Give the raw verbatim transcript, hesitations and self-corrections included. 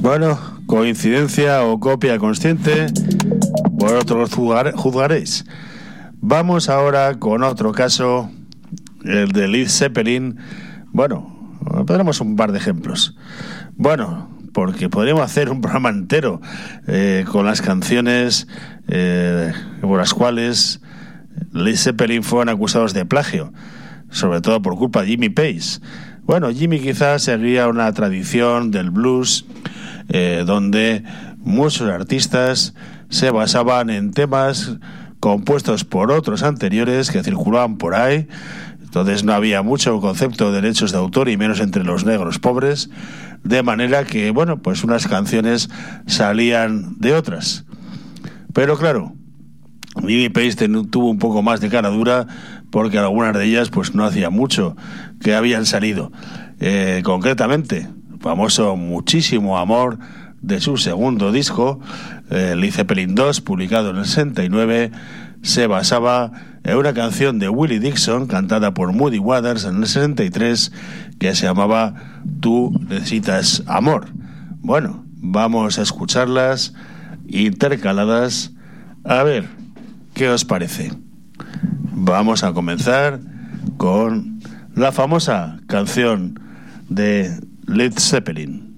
Bueno, coincidencia o copia consciente, vosotros juzgar, juzgaréis. Vamos ahora con otro caso, el de Led Zeppelin. Bueno, tenemos un par de ejemplos. Bueno, porque podríamos hacer un programa entero eh, con las canciones eh, por las cuales Led Zeppelin fueron acusados de plagio, sobre todo por culpa de Jimmy Page. Bueno, Jimmy quizás seguía una tradición del blues eh, donde muchos artistas se basaban en temas compuestos por otros anteriores que circulaban por ahí. Entonces no había mucho concepto de derechos de autor y menos entre los negros pobres, de manera que, bueno, pues unas canciones salían de otras. Pero claro, Jimmy Page tuvo un poco más de cara dura porque algunas de ellas pues no hacía mucho que habían salido. Eh, concretamente, famoso Muchísimo Amor de su segundo disco, eh, Led Zeppelin dos, publicado en el sesenta y nueve, se basaba en una canción de Willie Dixon cantada por Muddy Waters en el sesenta y tres que se llamaba Tú necesitas amor. Bueno, vamos a escucharlas intercaladas a ver qué os parece. Vamos a comenzar con la famosa canción de Led Zeppelin.